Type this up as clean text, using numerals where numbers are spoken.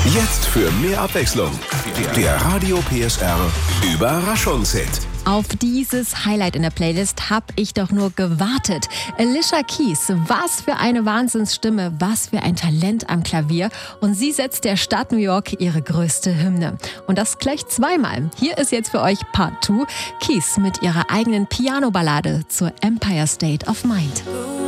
Jetzt für mehr Abwechslung. Der Radio PSR Überraschungshit. Auf dieses Highlight in der Playlist habe ich doch nur gewartet. Alicia Keys, was für eine Wahnsinnsstimme, was für ein Talent am Klavier. Und sie setzt der Stadt New York ihre größte Hymne. Und das gleich zweimal. Hier ist jetzt für euch Part 2. Keys mit ihrer eigenen Piano-Ballade zur Empire State of Mind.